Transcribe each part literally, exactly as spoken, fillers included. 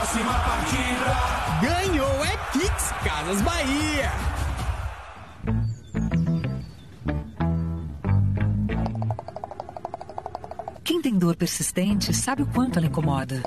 Próxima partida. Ganhou é Kix Casas Bahia. Quem tem dor persistente sabe o quanto ela incomoda.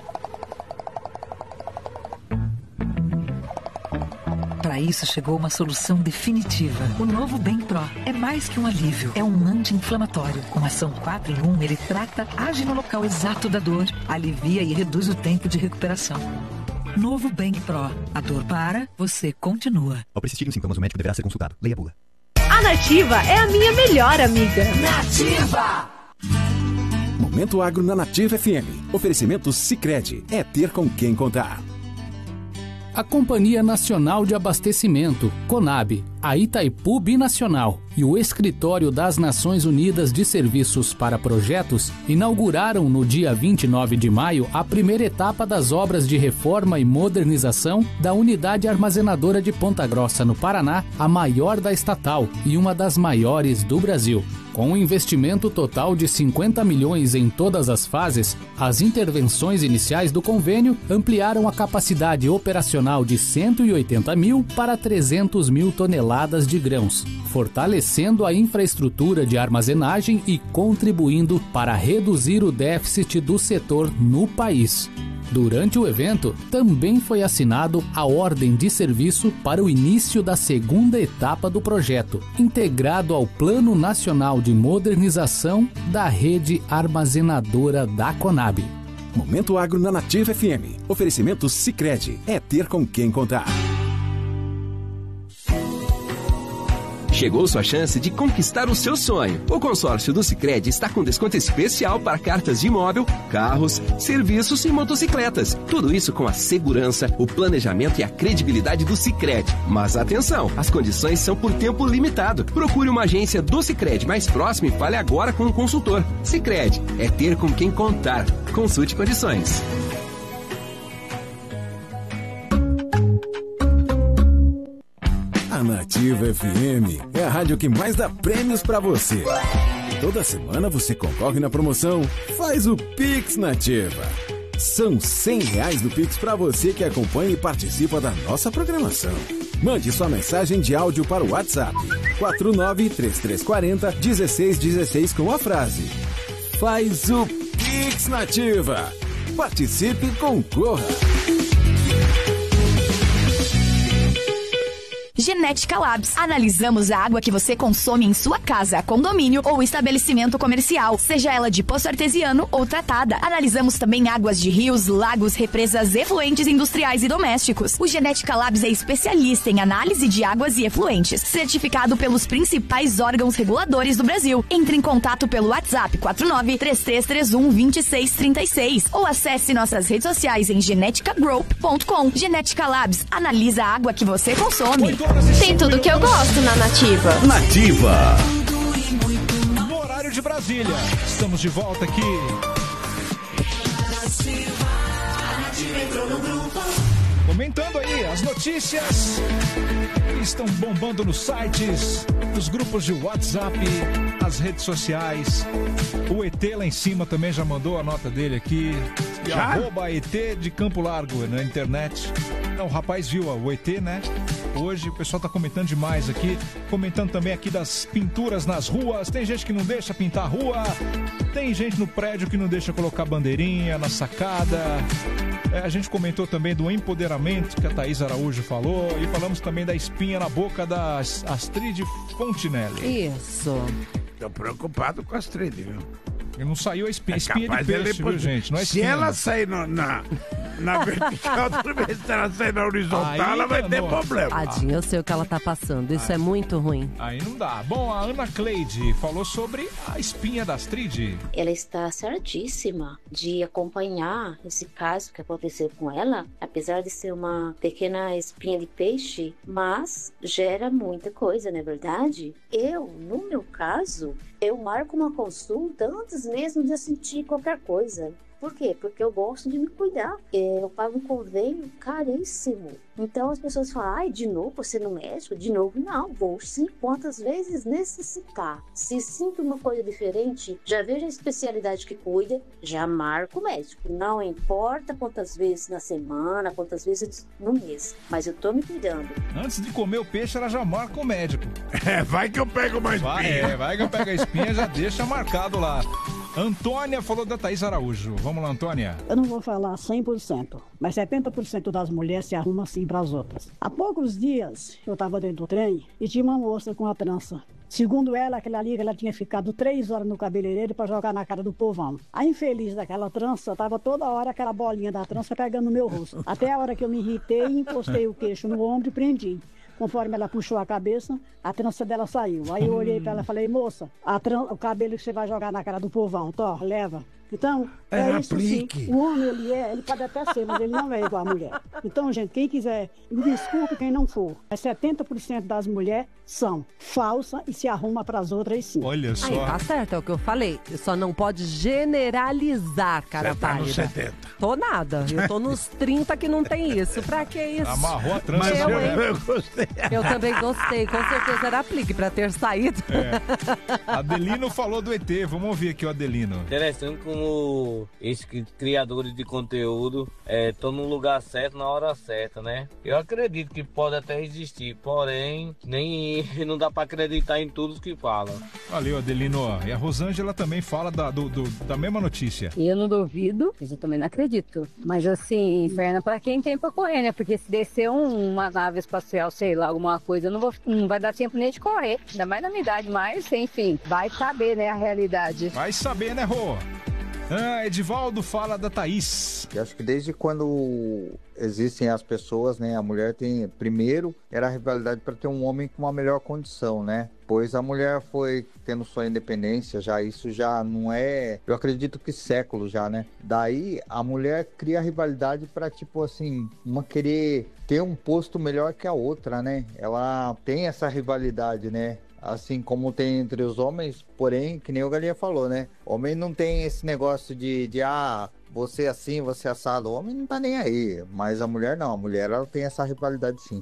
Para isso chegou uma solução definitiva. O novo Bem Pro é mais que um alívio. É um anti-inflamatório. Com ação quatro em um, ele trata, age no local exato da dor, alivia e reduz o tempo de recuperação. Novo Bem Pro. A dor para, você continua. Ao persistirem os sintomas, o médico deverá ser consultado. Leia a bula. A Nativa é a minha melhor amiga. Nativa! Momento Agro na Nativa F M. Oferecimento Sicredi. É ter com quem contar. A Companhia Nacional de Abastecimento, CONAB, a Itaipu Binacional e o Escritório das Nações Unidas de Serviços para Projetos inauguraram no dia vinte e nove de maio a primeira etapa das obras de reforma e modernização da unidade armazenadora de Ponta Grossa, no Paraná, a maior da estatal e uma das maiores do Brasil. Com um investimento total de cinquenta milhões em todas as fases, as intervenções iniciais do convênio ampliaram a capacidade operacional de cento e oitenta mil para trezentos mil toneladas de grãos, fortalecendo a infraestrutura de armazenagem e contribuindo para reduzir o déficit do setor no país. Durante o evento, também foi assinado a ordem de serviço para o início da segunda etapa do projeto, integrado ao Plano Nacional de Modernização da Rede Armazenadora da CONAB. Momento Agro na Nativa F M. Oferecimento Sicredi. É ter com quem contar. Chegou sua chance de conquistar o seu sonho. O consórcio do Sicredi está com desconto especial para cartas de imóvel, carros, serviços e motocicletas. Tudo isso com a segurança, o planejamento e a credibilidade do Sicredi. Mas atenção, as condições são por tempo limitado. Procure uma agência do Sicredi mais próxima e fale agora com o consultor. Sicredi é ter com quem contar. Consulte condições. A Nativa F M é a rádio que mais dá prêmios pra você. Toda semana você concorre na promoção Faz o Pix Nativa. São cem reais do Pix pra você que acompanha e participa da nossa programação. Mande sua mensagem de áudio para o WhatsApp quatro nove três três quatro zero um seis um seis com a frase Faz o Pix Nativa. Participe e concorra. Genética Labs. Analisamos a água que você consome em sua casa, condomínio ou estabelecimento comercial, seja ela de poço artesiano ou tratada. Analisamos também águas de rios, lagos, represas, efluentes industriais e domésticos. O Genética Labs é especialista em análise de águas e efluentes, certificado pelos principais órgãos reguladores do Brasil. Entre em contato pelo WhatsApp quatro nove três três três um dois seis três seis ou acesse nossas redes sociais em genetica group ponto com. Genética Labs. Analisa a água que você consome. Tem tudo que eu gosto na Nativa. Nativa. No horário de Brasília. Estamos de volta aqui. Comentando aí as notícias que estão bombando nos sites, nos grupos de WhatsApp, as redes sociais. O E T lá em cima também já mandou a nota dele aqui. E arroba E T de Campo Largo na internet. Não, o rapaz viu o E T, né? Hoje o pessoal tá comentando demais aqui. Comentando também aqui das pinturas nas ruas. Tem gente que não deixa pintar a rua. Tem gente no prédio que não deixa colocar bandeirinha na sacada. É, a gente comentou também do empoderamento que a Thaís Araújo falou. E falamos também da espinha na boca da Astrid Fontinelli. Isso. Tô preocupado com a Astrid, viu? E não saiu a espinha, É espinha de peixe, viu, gente? Não é Se espinha. ela sair no, na, na vertical, se ela sair na horizontal, Aí, ela vai ter nossa. problema. Tadinho, eu sei o que ela tá passando. Isso é muito ruim. Aí não dá. Bom, a Ana Cleide falou sobre a espinha da Astrid. Ela está certíssima de acompanhar esse caso que aconteceu com ela, apesar de ser uma pequena espinha de peixe, mas gera muita coisa, não é verdade? Eu, no meu caso, eu marco uma consulta antes mesmo de eu sentir qualquer coisa. Por quê? Porque eu gosto de me cuidar. Eu pago um convênio caríssimo. Então as pessoas falam, ai, de novo você no médico? De novo não, vou sim, quantas vezes necessitar. Se sinto uma coisa diferente, já vejo a especialidade que cuida, já marco o médico. Não importa quantas vezes na semana, quantas vezes no mês, mas eu tô me cuidando. Antes de comer o peixe, ela já marca o médico. É, vai que eu pego uma espinha. Vai, é, vai que eu pego a espinha, já deixa marcado lá. Antônia falou da Thaís Araújo. Vamos lá, Antônia. Eu não vou falar cem por cento, mas setenta por cento das mulheres se arrumam assim para as outras. Há poucos dias, eu estava dentro do trem e tinha uma moça com a trança. Segundo ela, aquela ali, ela tinha ficado três horas no cabeleireiro para jogar na cara do povão. A infeliz daquela trança estava toda hora aquela bolinha da trança pegando no meu rosto. Até a hora que eu me irritei, encostei o queixo no ombro e prendi. Conforme ela puxou a cabeça, a trança dela saiu. Aí eu olhei para ela e falei, moça, a tran... o cabelo que você vai jogar na cara do povão, tó, leva. Então, é, é isso sim. O homem, ele é, ele pode até ser, mas ele não é igual a mulher. Então, gente, quem quiser, me desculpe quem não for. Mas setenta por cento das mulheres são falsas e se arruma para as outras sim. Olha só. Aí, tá certo, é o que eu falei. Só não pode generalizar, cara. Você tá nos setenta. Tô nada. Eu tô nos trinta que não tem isso. Pra que isso? Amarrou a trança. Mas eu, eu, eu gostei. Eu também gostei. Com certeza era aplique pra ter saído. É. Adelino falou do E T. Vamos ouvir aqui o Adelino. Interessante como esses criadores de conteúdo estão é, no lugar certo, na hora certa, né? Eu acredito que pode até existir, porém, nem não dá pra acreditar em tudo que falam. Valeu, Adelino. E a Rosângela também fala da, do, do, da mesma notícia. Eu não duvido, mas eu também não acredito. Mas assim, inferno pra quem tem pra correr, né? Porque se descer um, uma nave espacial, sei lá, alguma coisa, não, vou, não vai dar tempo nem de correr. Ainda mais na minha idade, mas enfim, vai saber, né, a realidade. Vai saber, né, Rô? Ah, Edivaldo fala da Thaís. Eu acho que desde quando existem as pessoas, né, a mulher tem, primeiro era a rivalidade para ter um homem com uma melhor condição, né? Pois a mulher foi tendo sua independência, já isso já não é, eu acredito que séculos já, né? Daí a mulher cria a rivalidade para tipo assim, uma querer ter um posto melhor que a outra, né? Ela tem essa rivalidade, né? Assim como tem entre os homens, porém, que nem o Galinha falou, né? Homem não tem esse negócio de, de ah, você assim, você assado. O homem não tá nem aí, mas a mulher não. A mulher, ela tem essa rivalidade sim.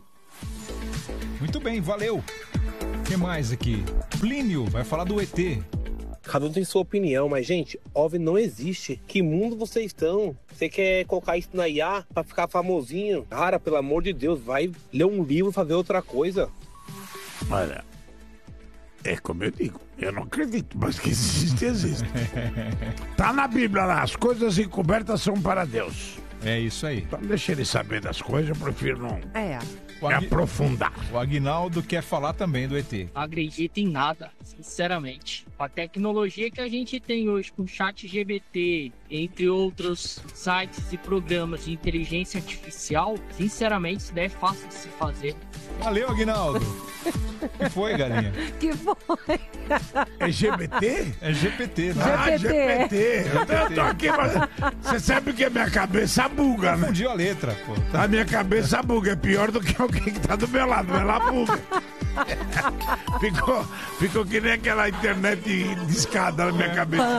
Muito bem, valeu. O que mais aqui? Plínio vai falar do E T. Cada um tem sua opinião, mas, gente, OVNI não existe. Que mundo vocês estão? Você quer colocar isso na I A pra ficar famosinho? Cara, pelo amor de Deus, vai ler um livro e fazer outra coisa. Olha... É como eu digo, eu não acredito, mas que existe, existe. Tá na Bíblia lá, as coisas encobertas são para Deus. É isso aí. Então deixa ele saber das coisas, eu prefiro não é. me Ag... aprofundar. O Aguinaldo quer falar também do E T. Não acredito em nada, sinceramente. A tecnologia que a gente tem hoje com o chat G P T, entre outros sites e programas de inteligência artificial, sinceramente, isso daí é fácil de se fazer. Valeu, Aguinaldo. Que foi, galinha? Que foi? É G P T? É G P T, né? Ah, G P T. Eu tô aqui, mas você sabe que a minha cabeça buga, né? Fundiu a letra, pô. A minha cabeça buga, é pior do que alguém que tá do meu lado, ela buga. Ficou, ficou que nem aquela internet discada na minha cabeça.